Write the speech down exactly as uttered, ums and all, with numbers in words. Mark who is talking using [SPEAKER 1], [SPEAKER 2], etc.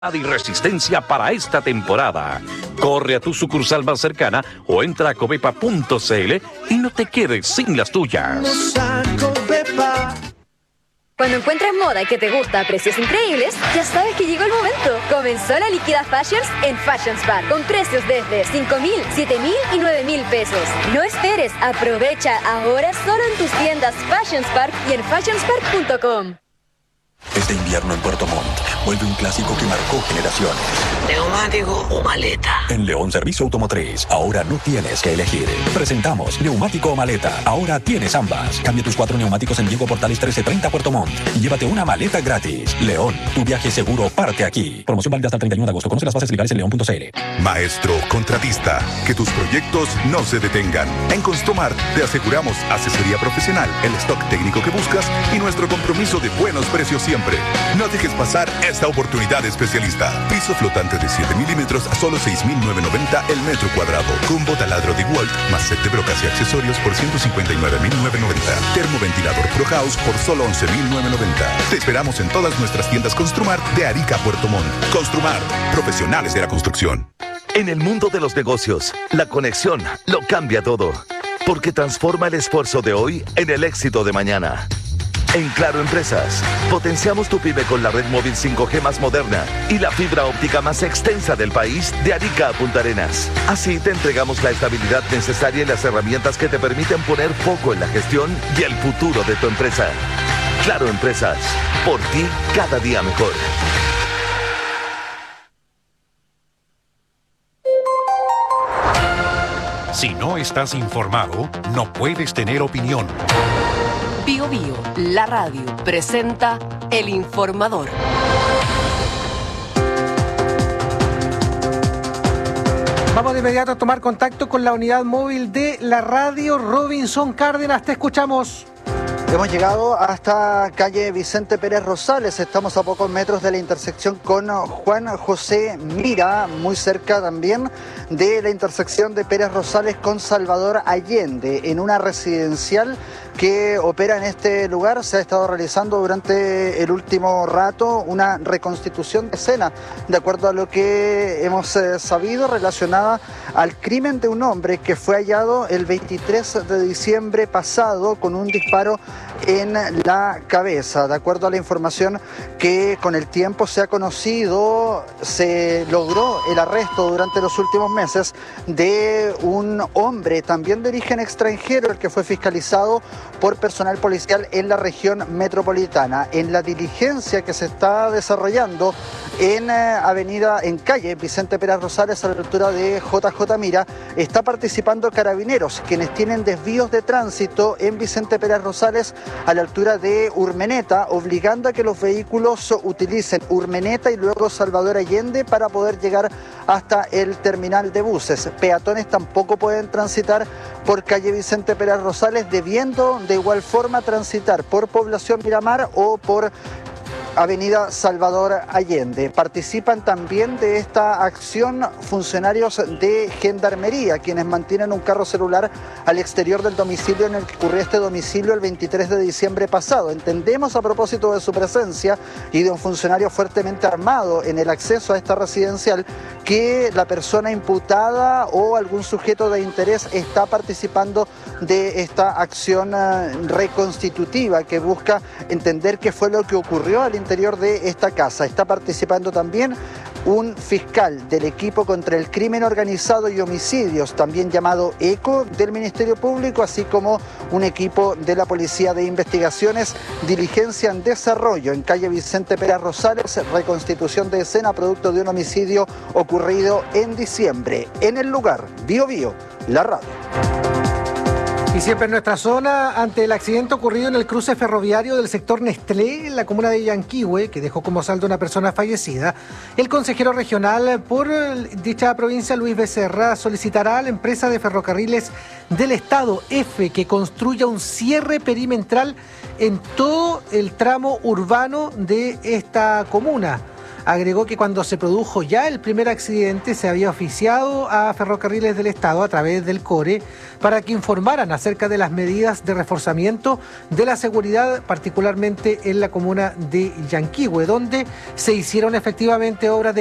[SPEAKER 1] y resistencia para esta temporada. Corre a tu sucursal más cercana o entra a covepa punto cl y no te quedes sin las tuyas.
[SPEAKER 2] Cuando encuentres moda que te gusta a precios increíbles, ya sabes que llegó el momento. Comenzó la Liquida Fashions en Fashions Bar, con precios desde cinco mil, siete mil y nueve mil pesos. No esperes, aprovecha ahora solo en tus tiendas Fashions Park y en fashions park punto com.
[SPEAKER 3] Este invierno en Puerto Montt vuelve un clásico que marcó generaciones.
[SPEAKER 4] ¿Neumático o maleta?
[SPEAKER 3] En León Servicio Automotriz, ahora no tienes que elegir. Presentamos neumático o maleta. Ahora tienes ambas. Cambia tus cuatro neumáticos en Diego Portales trece treinta Puerto Montt y llévate una maleta gratis. León, tu viaje seguro parte aquí. Promoción válida hasta el treinta y uno de agosto. Conoce las bases legales en león punto cl.
[SPEAKER 5] Maestro contratista, que tus proyectos no se detengan. En Construmar te aseguramos asesoría profesional, el stock técnico que buscas y nuestro compromiso de buenos precios siempre. No dejes pasar esta oportunidad especialista. Piso flotante de siete milímetros a solo seis mil novecientos noventa el metro cuadrado. Combo taladro de Walt más set de brocas y accesorios por ciento cincuenta y nueve mil novecientos noventa. Termoventilador Pro House por solo once mil novecientos noventa. Te esperamos en todas nuestras tiendas Construmar de Arica a Puerto Montt. Construmar, profesionales de la construcción.
[SPEAKER 6] En el mundo de los negocios, la conexión lo cambia todo, porque transforma el esfuerzo de hoy en el éxito de mañana. En Claro Empresas, potenciamos tu pyme con la red móvil cinco G más moderna y la fibra óptica más extensa del país de Arica a Punta Arenas. Así te entregamos la estabilidad necesaria y las herramientas que te permiten poner foco en la gestión y el futuro de tu empresa. Claro Empresas, por ti cada día mejor.
[SPEAKER 1] Si no estás informado, no puedes tener opinión.
[SPEAKER 7] Bio Bio, la radio, presenta El Informador.
[SPEAKER 8] Vamos de inmediato a tomar contacto con la unidad móvil de la radio. Robinson Cárdenas, te escuchamos.
[SPEAKER 9] Hemos llegado hasta calle Vicente Pérez Rosales, estamos a pocos metros de la intersección con Juan José Mira, muy cerca también de la intersección de Pérez Rosales con Salvador Allende, en una residencial que opera en este lugar. Se ha estado realizando durante el último rato una reconstitución de escena, de acuerdo a lo que hemos eh, sabido, relacionada al crimen de un hombre que fue hallado el veintitrés de diciembre pasado con un disparo en la cabeza. De acuerdo a la información que con el tiempo se ha conocido, se logró el arresto durante los últimos meses de un hombre también de origen extranjero, el que fue fiscalizado por personal policial en la región metropolitana. En la diligencia que se está desarrollando en eh, avenida, en calle Vicente Pérez Rosales, a la altura de J J Mira, está participando Carabineros, quienes tienen desvíos de tránsito en Vicente Pérez Rosales a la altura de Urmeneta, obligando a que los vehículos utilicen Urmeneta y luego Salvador Allende para poder llegar hasta el terminal de buses. Peatones tampoco pueden transitar por calle Vicente Pérez Rosales, debiendo de igual forma transitar por Población Miramar o por Avenida Salvador Allende. Participan también de esta acción funcionarios de Gendarmería, quienes mantienen un carro celular al exterior del domicilio en el que ocurrió este domicilio el veintitrés de diciembre pasado. Entendemos, a propósito de su presencia y de un funcionario fuertemente armado en el acceso a esta residencial, que la persona imputada o algún sujeto de interés está participando de esta acción reconstitutiva que busca entender qué fue lo que ocurrió al interior de esta casa. Está participando también un fiscal del equipo contra el crimen organizado y homicidios, también llamado ECO, del Ministerio Público, así como un equipo de la Policía de Investigaciones. Diligencia en desarrollo en calle Vicente Pérez Rosales, reconstitución de escena producto de un homicidio ocurrido en diciembre. En el lugar, Bio Bio, la radio.
[SPEAKER 8] Y siempre en nuestra zona, ante el accidente ocurrido en el cruce ferroviario del sector Nestlé, en la comuna de Yanquihue, que dejó como saldo una persona fallecida, el consejero regional por dicha provincia, Luis Becerra, solicitará a la empresa de ferrocarriles del Estado, EFE, que construya un cierre perimetral en todo el tramo urbano de esta comuna. Agregó que cuando se produjo ya el primer accidente se había oficiado a Ferrocarriles del Estado a través del CORE para que informaran acerca de las medidas de reforzamiento de la seguridad, particularmente en la comuna de Yanquihue, donde se hicieron efectivamente obras de